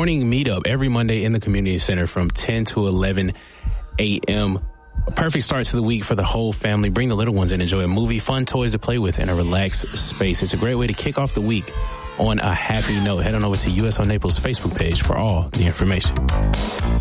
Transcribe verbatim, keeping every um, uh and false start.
morning meetup every Monday in the community center from ten to eleven a.m. A perfect start to the week for the whole family. Bring the little ones and enjoy a movie, fun toys to play with, and a relaxed space. It's a great way to kick off the week on a happy note. Head on over to U S O Naples Facebook page for all the information.